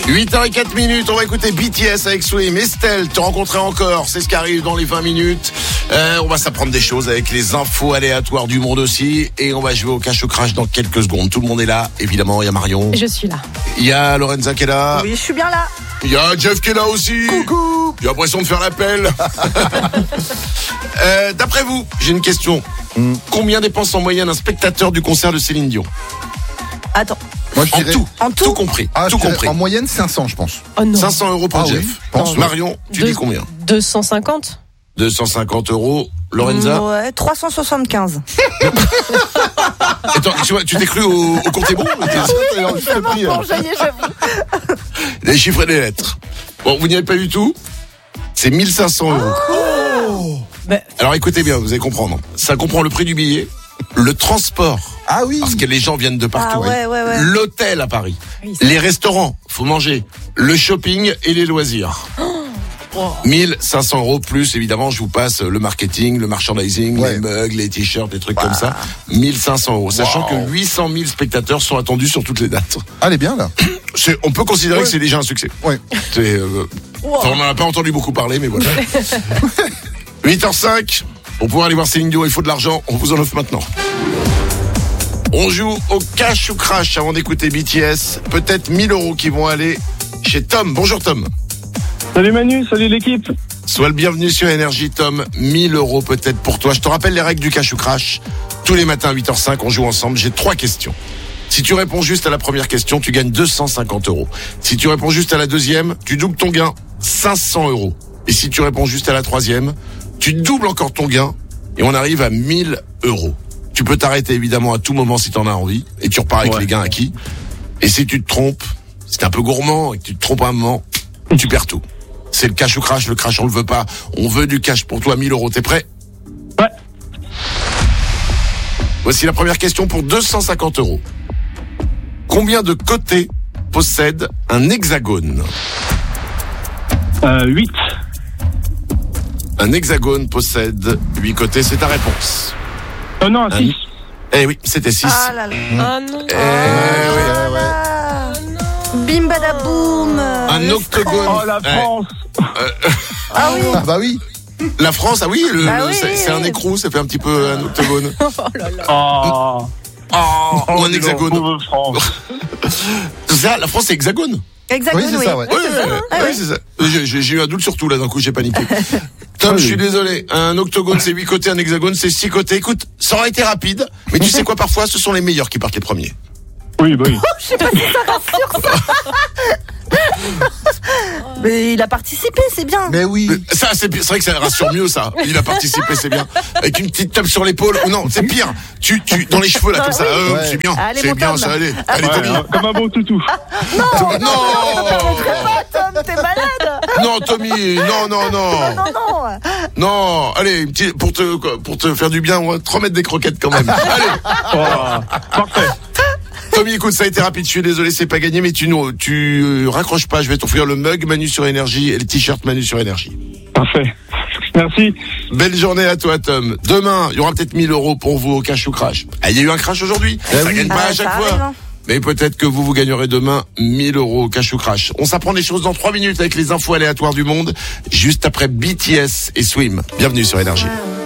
8h04, on va écouter BTS avec Swim. Estelle, te rencontrer encore, c'est ce qui arrive dans les 20 minutes. On va s'apprendre des choses avec les infos aléatoires du monde aussi. Et on va jouer au cash ou crash dans quelques secondes. Tout le monde est là, évidemment, il y a Marion. Je suis là. Il y a Lorenza qui est là. Oui, je suis bien là. Il y a Jeff qui est là aussi. Coucou. J'ai l'impression de faire l'appel. D'après vous, j'ai une question. Combien dépense en moyenne un spectateur du concert de Céline Dion? Attends. Moi, je dirais... En tout compris. je dirais compris. En moyenne, 500, je pense. Oh non. 500 euros pour Jeff. Oui, pense. Marion, tu dis combien? 250. 250 euros. Lorenza? Ouais, 375. Attends, tu t'es cru au compte bon? J'avoue. Les chiffres et les lettres. Bon, vous n'y êtes pas du tout? C'est 1500 euros. Oh. Alors écoutez bien, vous allez comprendre. Ça comprend le prix du billet, le transport. Ah oui. Parce que les gens viennent de partout. Ah ouais. L'hôtel à Paris. Oui, c'est les restaurants, faut manger. Le shopping et les loisirs. 1500 euros plus, évidemment, je vous passe le marketing, le merchandising, Ouais. les mugs, les t-shirts, des trucs comme ça. 1500 euros. Sachant que 800 000 spectateurs sont attendus sur toutes les dates. Ah, elle est bien, là. On peut considérer que c'est déjà un succès. Ouais. Enfin, on n'en a pas entendu beaucoup parler, mais voilà. 8h05, pour pouvoir aller voir Céline Dion, il faut de l'argent, on vous en offre maintenant. On joue au cash ou crash avant d'écouter BTS. Peut-être 1000 euros qui vont aller chez Tom. Bonjour Tom. Salut Manu, salut l'équipe. Sois le bienvenu sur Énergie Tom. 1000 euros peut-être pour toi. Je te rappelle les règles du cash ou crash. Tous les matins à 8h05, on joue ensemble. J'ai 3 questions. Si tu réponds juste à la première question, tu gagnes 250 euros. Si tu réponds juste à la deuxième, tu doubles ton gain, 500 euros. Et si tu réponds juste à la troisième, tu doubles encore ton gain et on arrive à 1000 euros. Tu peux t'arrêter évidemment à tout moment si t'en as envie et tu repars avec les gains acquis. Et si tu te trompes, si t'es un peu gourmand et que tu te trompes un moment, tu perds tout. C'est le cash ou crash. Le crash, on le veut pas. On veut du cash pour toi, 1000 euros. T'es prêt? Ouais. Voici la première question pour 250 euros. Combien de côtés possède un hexagone? 8. Un hexagone possède 8 côtés, c'est ta réponse. Non, 6. Eh oui, c'était 6. Ah là là. Ah non. Bim badaboum. Un octogone. Oh la France. Ah oui. Ah bah oui. La France, ah oui, Ah oui. c'est un écrou, ça fait un petit peu un octogone. Oh. Ou un hexagone. Pauvre France. C'est ça, la France c'est hexagone. Hexagone, Oui, c'est ça, ouais. Oui, Ah oui. c'est ça. J'ai eu un doute sur tout là, d'un coup j'ai paniqué. Tom, je suis désolé. Un octogone c'est 8 côtés, un hexagone c'est 6 côtés. Écoute, ça aurait été rapide, mais tu sais quoi, parfois ce sont les meilleurs qui partent les premiers. Oui, bah oui. Je sais pas si ça rassure ça. Mais il a participé, c'est bien. Mais oui. Ça, c'est vrai que ça rassure mieux, ça. Il a participé, c'est bien. Avec une petite tape sur l'épaule. Ou non, c'est pire. Tu, dans les cheveux, là, comme ça. Ouais. C'est bien. Allez, C'est mon bien, Tom. ça, allez. Allez, Tommy. Comme un bon toutou. Non! Tom, t'es malade. Non, Tommy. Non. Non. Non. Allez, une petite, pour te faire du bien, on va te remettre des croquettes quand même. Allez. Oh, parfait. Tommy, écoute, ça a été rapide. Je suis désolé, c'est pas gagné, mais tu raccroches pas. Je vais t'offrir le mug Manu sur Énergie et le t-shirt Manu sur Énergie. Parfait. Merci. Belle journée à toi, Tom. Demain, il y aura peut-être 1000 euros pour vous au cash ou crash. Ah, il y a eu un crash aujourd'hui. Ça gagne pas à chaque ça fois. arrive, hein. Mais peut-être que vous gagnerez demain 1000 euros au cash ou crash. On s'apprend des choses dans 3 minutes avec les infos aléatoires du monde, juste après BTS et Swim. Bienvenue sur Énergie.